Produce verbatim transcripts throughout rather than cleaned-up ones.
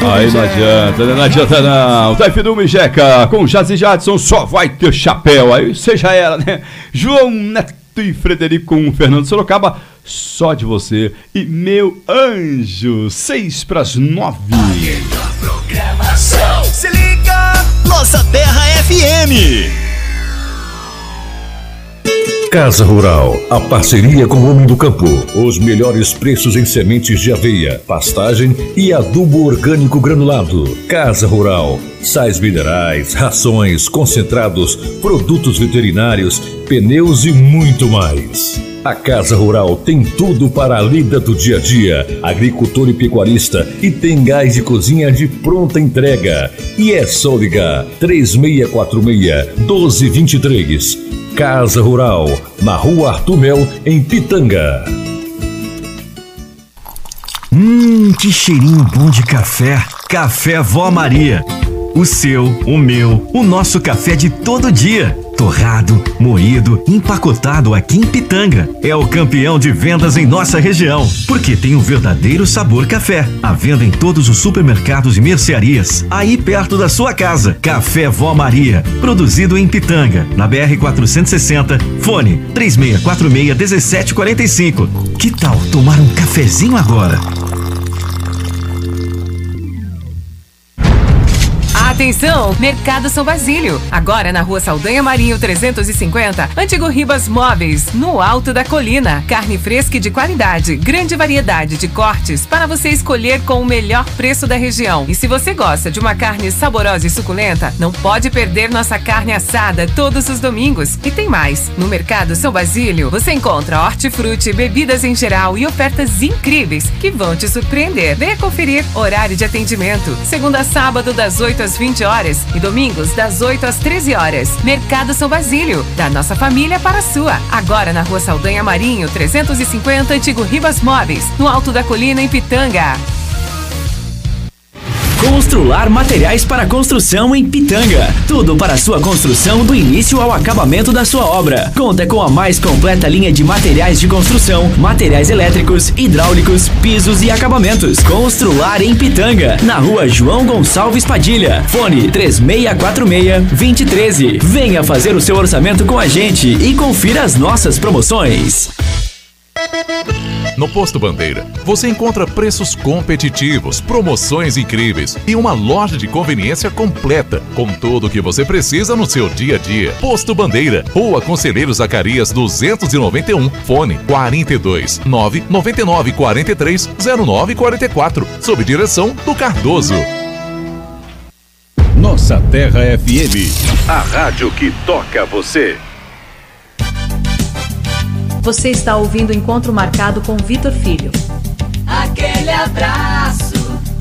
Aí não adianta, não adianta não. Taifedu Mijeca com Jazz e Jadson, só vai ter chapéu. Aí você já era, né? João Neto e Frederico com Fernando Sorocaba, só de você. E meu anjo, seis para as nove. Programação. Se liga, Nossa Terra F M. Casa Rural, a parceria com o Homem do Campo. Os melhores preços em sementes de aveia, pastagem e adubo orgânico granulado. Casa Rural, sais minerais, rações, concentrados, produtos veterinários, pneus e muito mais. A Casa Rural tem tudo para a lida do dia a dia, agricultor e pecuarista, e tem gás de cozinha de pronta entrega. E é só ligar três seis quatro seis, um dois dois três. Casa Rural, na Rua Arthur Mel, em Pitanga. Hum, que cheirinho bom de café. Café Vó Maria. O seu, o meu, o nosso café de todo dia. Torrado, moído, empacotado aqui em Pitanga. É o campeão de vendas em nossa região, porque tem um verdadeiro sabor café. À venda em todos os supermercados e mercearias, aí perto da sua casa. Café Vó Maria, produzido em Pitanga, na B R quatrocentos e sessenta, fone três seis quatro seis, um sete quatro cinco. Que tal tomar um cafezinho agora? Atenção, Mercado São Basílio. Agora na Rua Saldanha Marinho trezentos e cinquenta, Antigo Ribas Móveis, no alto da colina. Carne fresca e de qualidade, grande variedade de cortes para você escolher com o melhor preço da região. E se você gosta de uma carne saborosa e suculenta, não pode perder nossa carne assada todos os domingos. E tem mais, no Mercado São Basílio você encontra hortifruti, bebidas em geral e ofertas incríveis que vão te surpreender. Venha conferir horário de atendimento, segunda a sábado das oito às vinte horas e domingos das oito às treze horas. Mercado São Basílio, da nossa família para a sua. Agora na Rua Saldanha Marinho trezentos e cinquenta, Antigo Ribas Móveis, no alto da colina em Pitanga. Constrular materiais para construção em Pitanga. Tudo para sua construção do início ao acabamento da sua obra. Conta com a mais completa linha de materiais de construção, materiais elétricos, hidráulicos, pisos e acabamentos. Constrular em Pitanga, na Rua João Gonçalves Padilha. Fone três seis quatro seis, dois zero um três. Venha fazer o seu orçamento com a gente e confira as nossas promoções. No Posto Bandeira, você encontra preços competitivos, promoções incríveis e uma loja de conveniência completa, com tudo o que você precisa no seu dia a dia. Posto Bandeira, Rua Conselheiro Zacarias duzentos e noventa e um, fone quarenta e dois, nove nove nove quatro três, zero nove quatro quatro, sob direção do Cardoso. Nossa Terra F M, a rádio que toca você. Você está ouvindo o Encontro Marcado com Vitor Filho. Aquele abraço.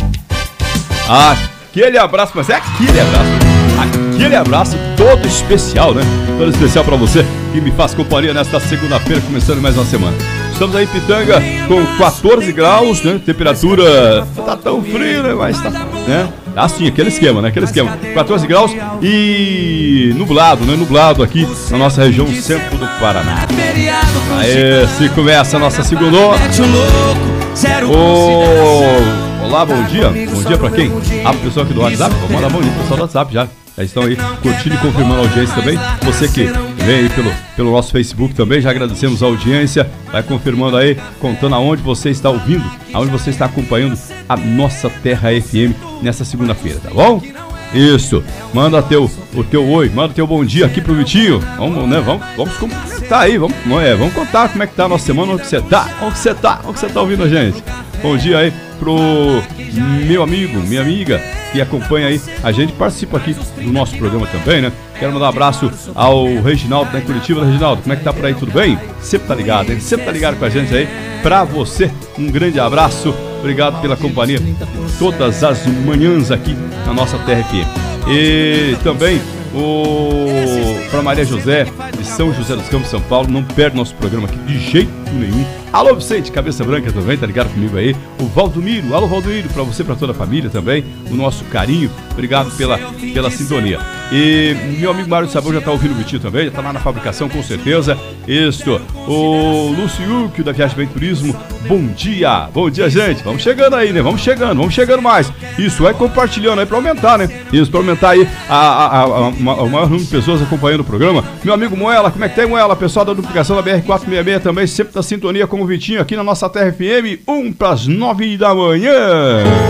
Aquele abraço, mas é aquele abraço. Aquele abraço todo especial, né? Todo especial pra você que me faz companhia nesta segunda-feira, começando mais uma semana. Estamos aí em Pitanga com quatorze graus, né? Temperatura tá tão frio, né? Mas tá, né? Assim, aquele esquema, né? Aquele esquema. quatorze graus e nublado, né? Nublado aqui na nossa região centro do Paraná. Aí, se começa a nossa segunda. Oh, olá, bom dia. Bom dia pra quem? Ah, pro pessoal aqui do WhatsApp. Vou mandar bom dia pro pessoal do WhatsApp já. Já estão aí curtindo e confirmando a audiência também. Você que vem aí pelo, pelo nosso Facebook também, já agradecemos a audiência. Vai confirmando aí, contando aonde você está ouvindo, aonde você está acompanhando a Nossa Terra F M nessa segunda-feira, tá bom? Isso, manda teu, o teu oi, manda teu bom dia aqui pro Vitinho. Vamos, né, vamos, vamos comentar aí, vamos, é, vamos contar como é que tá a nossa semana, onde você tá, onde você tá, onde você tá ouvindo a gente. Bom dia aí pro meu amigo, minha amiga, que acompanha aí a gente, participa aqui do nosso programa também, né? Quero mandar um abraço ao Reginaldo, da Curitiba. Reginaldo, como é que tá por aí? Tudo bem? Sempre tá ligado, hein? Sempre tá ligado com a gente aí. Pra você, um grande abraço. Obrigado pela companhia todas as manhãs aqui na nossa Terra F M. E também o para Maria José, de São José dos Campos, São Paulo. Não perde nosso programa aqui de jeito nenhum. Alô, Vicente, cabeça branca também, tá ligado comigo aí? O Valdomiro, alô, Valdomiro, pra você, pra toda a família também, o nosso carinho, obrigado pela, pela sintonia. E meu amigo Mário Sabão já tá ouvindo o Vitinho também, já tá lá na fabricação com certeza. Isto, o Lúcio Ucchio da Viagem Bem Turismo, bom dia, bom dia, gente, vamos chegando aí, né, vamos chegando, vamos chegando mais. Isso, é compartilhando aí pra aumentar, né, isso, pra aumentar aí a, a, a, a, a, o maior número de pessoas acompanhando o programa. Meu amigo Moela, como é que tem, Moela? Pessoal da duplicação da B R quatrocentos e sessenta e seis também, sempre da sintonia com o Vitinho aqui na nossa Terra F M, um para as nove da manhã.